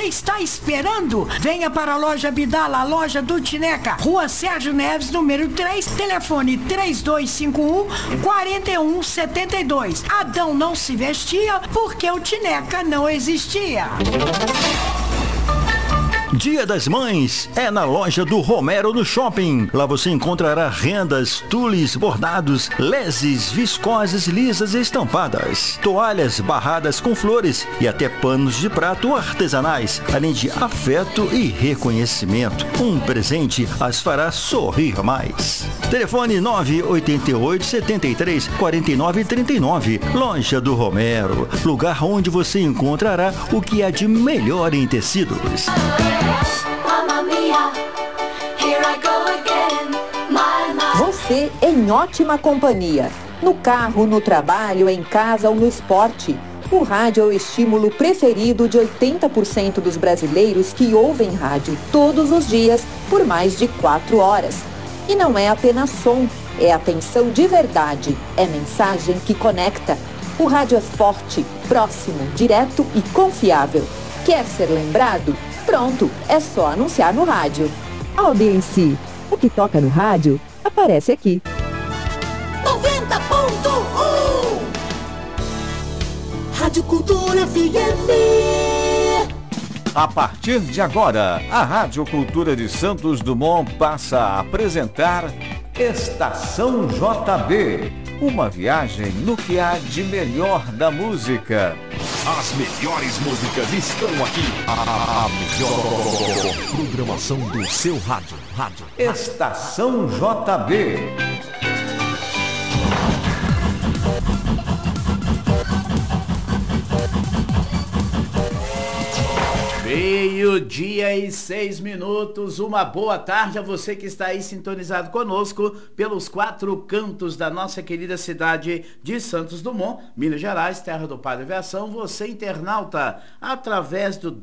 está esperando? Venha para a loja Abdala, a loja do Tineca, Rua Sérgio Neves, número 3, telefone 3251-4172. Adão não se vestia porque o Tineca não existia. Dia das Mães é na loja do Romero no Shopping. Lá você encontrará rendas, tules, bordados, leses, viscosas, lisas e estampadas, toalhas barradas com flores e até panos de prato artesanais, além de afeto e reconhecimento. Um presente as fará sorrir mais. Telefone 988 73 49 39. Loja do Romero, lugar onde você encontrará o que há de melhor em tecidos. Você em ótima companhia. No carro, no trabalho, em casa ou no esporte. O rádio é o estímulo preferido de 80% dos brasileiros que ouvem rádio todos os dias por mais de 4 horas. E não é apenas som, é atenção de verdade, é mensagem que conecta. O rádio é forte, próximo, direto e confiável. Quer ser lembrado? Pronto, é só anunciar no rádio. Audiência, o que toca no rádio aparece aqui. 90.1 Rádio Cultura FM. A partir de agora, a Rádio Cultura de Santos Dumont passa a apresentar Estação JB, uma viagem no que há de melhor da música. As melhores músicas estão aqui. A melhor programação do seu rádio. Estação JB. Meio-dia e 6 minutos, uma boa tarde a você que está aí sintonizado conosco pelos 4 cantos da nossa querida cidade de Santos Dumont, Minas Gerais, terra do Padre Aviação. Você internauta, através do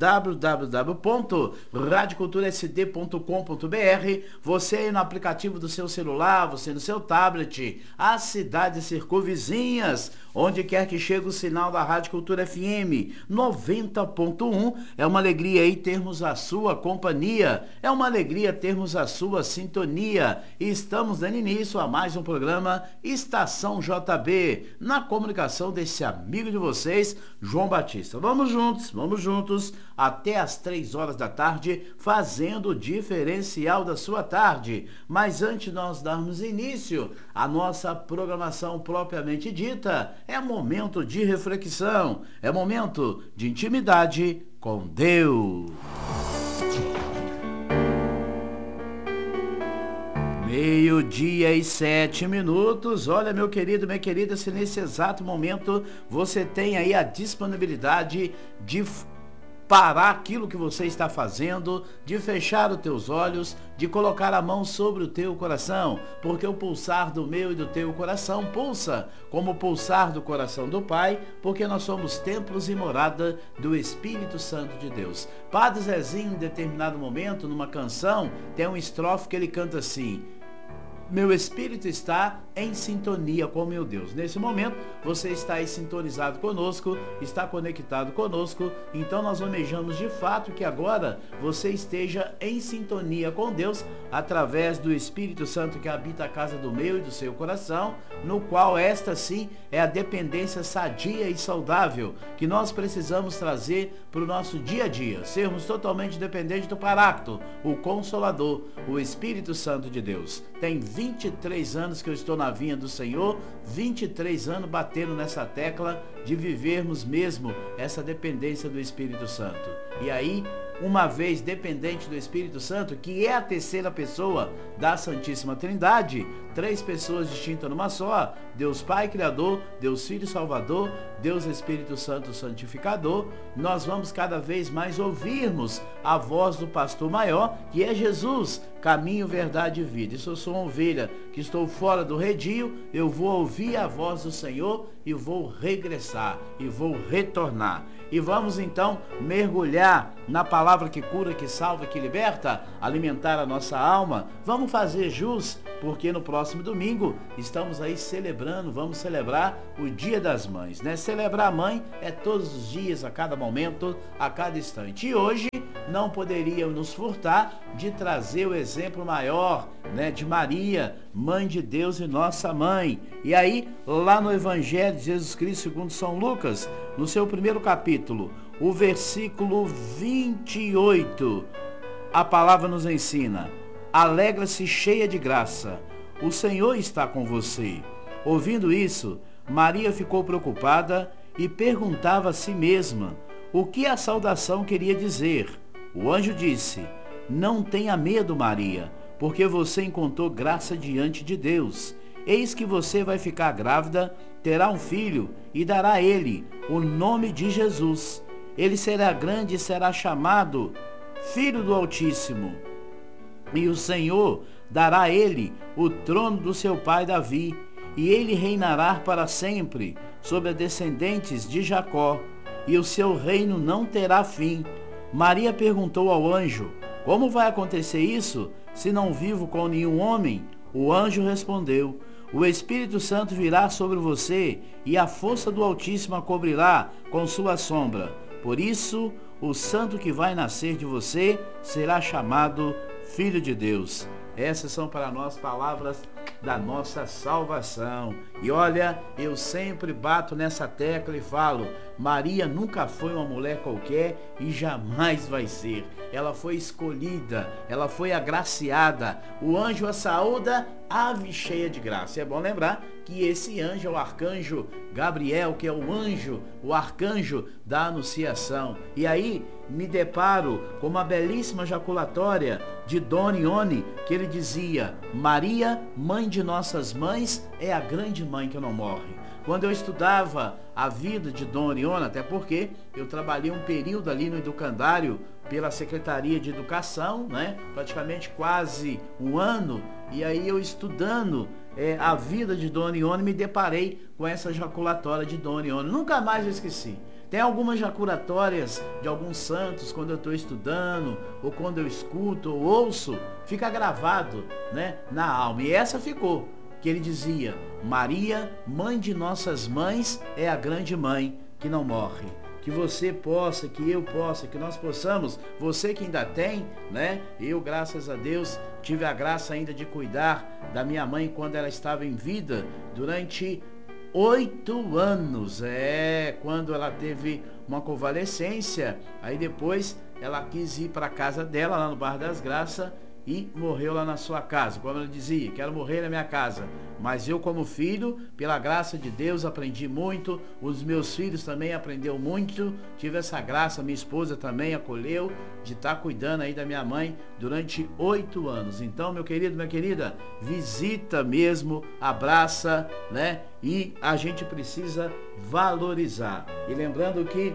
www.radioculturasd.com.br, você aí no aplicativo do seu celular, você no seu tablet, as cidades circunvizinhas, onde quer que chegue o sinal da Rádio Cultura FM 90.1, é uma alegria aí termos a sua companhia, é uma alegria termos a sua sintonia. E estamos dando início a mais um programa Estação JB, na comunicação desse amigo de vocês, João Batista. Vamos juntos até as 3 horas da tarde, fazendo o diferencial da sua tarde. Mas antes de nós darmos início à nossa programação propriamente dita, é momento de reflexão, é momento de intimidade com Deus. Meio-dia e 7 minutos. Olha, meu querido, minha querida, se nesse exato momento você tem aí a disponibilidade de parar aquilo que você está fazendo, de fechar os teus olhos, de colocar a mão sobre o teu coração, porque o pulsar do meu e do teu coração pulsa como o pulsar do coração do Pai, porque nós somos templos e morada do Espírito Santo de Deus. Padre Zezinho, em determinado momento, numa canção, tem um estrofe que ele canta assim: meu espírito está em sintonia com meu Deus. Nesse momento, você está aí sintonizado conosco, está conectado conosco, então nós almejamos de fato que agora você esteja em sintonia com Deus, através do Espírito Santo que habita a casa do meu e do seu coração, no qual esta sim é a dependência sadia e saudável que nós precisamos trazer para o nosso dia a dia, sermos totalmente dependentes do Paráclito, o Consolador, o Espírito Santo de Deus. Tem 23 anos que eu estou na vinha do Senhor, 23 anos batendo nessa tecla de vivermos mesmo essa dependência do Espírito Santo. E aí, uma vez dependente do Espírito Santo, que é a terceira pessoa da Santíssima Trindade, 3 pessoas distintas numa só, Deus Pai Criador, Deus Filho Salvador, Deus Espírito Santo Santificador, nós vamos cada vez mais ouvirmos a voz do pastor maior, que é Jesus, caminho, verdade e vida. E se eu sou uma ovelha que estou fora do redil, eu vou ouvir a voz do Senhor e vou regressar, e vou retornar. E vamos então mergulhar na palavra que cura, que salva, que liberta, alimentar a nossa alma. Vamos fazer jus, porque no próximo domingo estamos aí celebrando, vamos celebrar o Dia das Mães, né? Celebrar a mãe é todos os dias, a cada momento, a cada instante. E hoje não poderia nos furtar de trazer o exemplo maior, né, de Maria, mãe de Deus e nossa mãe. E aí, lá no Evangelho de Jesus Cristo segundo São Lucas, no seu primeiro capítulo, o versículo 28, a palavra nos ensina: alegra-se cheia de graça, o Senhor está com você. Ouvindo isso, Maria ficou preocupada e perguntava a si mesma o que a saudação queria dizer. O anjo disse: não tenha medo, Maria, porque você encontrou graça diante de Deus. Eis que você vai ficar grávida, terá um filho e dará a ele o nome de Jesus. Ele será grande e será chamado Filho do Altíssimo. E o Senhor dará a ele o trono do seu pai Davi, e ele reinará para sempre sobre as descendentes de Jacó, e o seu reino não terá fim. Maria perguntou ao anjo: como vai acontecer isso, se não vivo com nenhum homem? O anjo respondeu: o Espírito Santo virá sobre você, e a força do Altíssimo a cobrirá com sua sombra. Por isso, o santo que vai nascer de você será chamado Filho de Deus. Essas são para nós palavras da nossa salvação. E olha, eu sempre bato nessa tecla e falo: Maria nunca foi uma mulher qualquer e jamais vai ser. Ela foi escolhida, ela foi agraciada. O anjo a saúda, ave cheia de graça. E é bom lembrar que esse anjo é o arcanjo Gabriel, que é o arcanjo da anunciação. E aí me deparo com uma belíssima jaculatória de Dom Ione, que ele dizia: Maria, mãe de nossas mães, é a grande mãe que não morre. Quando eu estudava a vida de Dom Ione, até porque eu trabalhei um período ali no educandário pela Secretaria de Educação, né? Praticamente quase um ano, e aí eu estudando a vida de Dom Ione, me deparei com essa jaculatória de Dom Ione. Nunca mais eu esqueci. Tem algumas jaculatórias de alguns santos, quando eu estou estudando, ou quando eu escuto, ou ouço, fica gravado, né, na alma. E essa ficou, que ele dizia: Maria, mãe de nossas mães, é a grande mãe que não morre. Que você possa, que eu possa, que nós possamos, você que ainda tem, né? Eu, graças a Deus, tive a graça ainda de cuidar da minha mãe quando ela estava em vida, durante 8 anos, quando ela teve uma convalescência, aí depois ela quis ir para a casa dela, lá no Bar das Graças, e morreu lá na sua casa. Como ela dizia: quero morrer na minha casa, mas eu, como filho, pela graça de Deus, aprendi muito. Os meus filhos também aprenderam muito. Tive essa graça, minha esposa também acolheu, de estar cuidando aí da minha mãe durante 8 anos. Então, meu querido, minha querida, visita mesmo, abraça, né? E a gente precisa valorizar. E lembrando que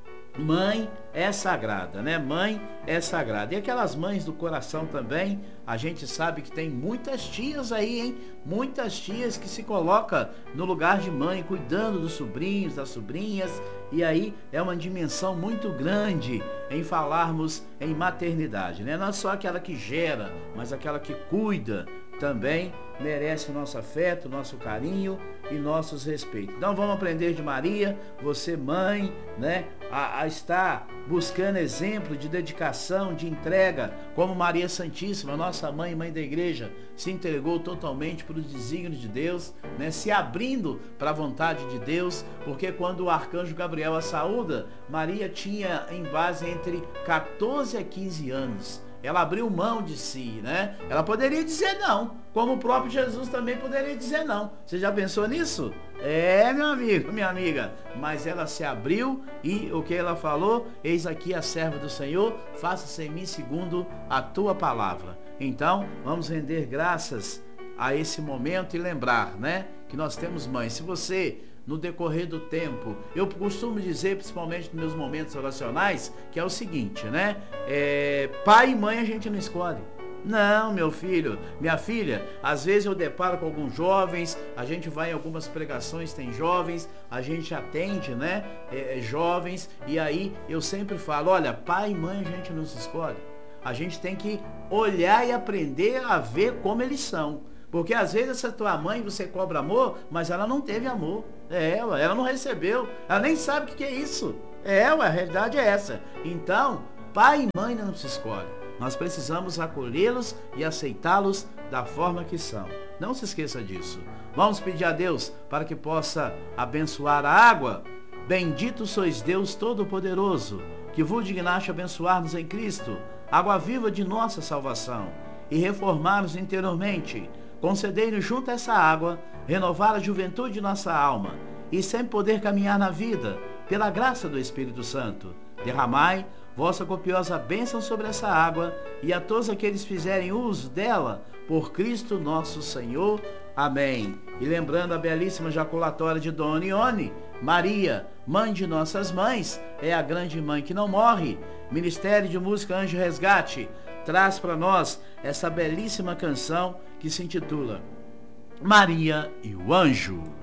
mãe é sagrada, né? Mãe é sagrada. E aquelas mães do coração também, a gente sabe que tem muitas tias aí, hein? Muitas tias que se colocam no lugar de mãe, cuidando dos sobrinhos, das sobrinhas. E aí é uma dimensão muito grande em falarmos em maternidade, né? Não é só aquela que gera, mas aquela que cuida também merece o nosso afeto, nosso carinho e nossos respeitos. Então vamos aprender de Maria, você mãe, né, a estar buscando exemplo de dedicação, de entrega, como Maria Santíssima, nossa mãe, mãe da igreja, se entregou totalmente para os desígnios de Deus, né, se abrindo para a vontade de Deus, porque quando o arcanjo Gabriel a saúda, Maria tinha em base entre 14 a 15 anos. Ela abriu mão de si, né? Ela poderia dizer não, como o próprio Jesus também poderia dizer não. Você já pensou nisso? Meu amigo, minha amiga. Mas ela se abriu e o que ela falou? Eis aqui a serva do Senhor, faça-se em mim segundo a tua palavra. Então, vamos render graças a esse momento e lembrar, né, que nós temos mães. Se você, no decorrer do tempo, eu costumo dizer, principalmente nos meus momentos oracionais, que é o seguinte, né? Pai e mãe a gente não escolhe. Não, meu filho, minha filha, às vezes eu deparo com alguns jovens, a gente vai em algumas pregações, tem jovens, a gente atende, né, jovens, e aí eu sempre falo, olha, pai e mãe a gente não se escolhe, a gente tem que olhar e aprender a ver como eles são, porque às vezes essa tua mãe você cobra amor, mas ela não teve amor, ela não recebeu, ela nem sabe o que é isso, a realidade é essa. Então, pai e mãe não se escolhem. Nós precisamos acolhê-los e aceitá-los da forma que são. Não se esqueça disso. Vamos pedir a Deus para que possa abençoar a água. Bendito sois Deus Todo-Poderoso, que vos dignaste abençoar-nos em Cristo, água viva de nossa salvação, e reformar-nos interiormente. Concedei-nos junto a essa água, renovar a juventude de nossa alma, e sempre poder caminhar na vida, pela graça do Espírito Santo. Derramai vossa copiosa bênção sobre essa água e a todos aqueles que fizerem uso dela, por Cristo nosso Senhor. Amém. E lembrando a belíssima jaculatória de Dona Ione, Maria, mãe de nossas mães, é a grande mãe que não morre. Ministério de Música Anjo Resgate traz para nós essa belíssima canção que se intitula Maria e o Anjo.